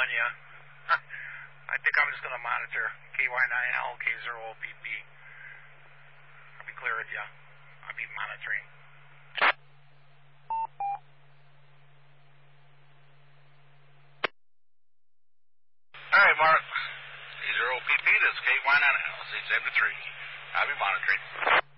on you. I think I'm just going to monitor KY9L, K0OPP. I'll be clear with you. I'll be monitoring. All right, Mark. K0OPP, this is KY9L, C73. I'll be monitoring.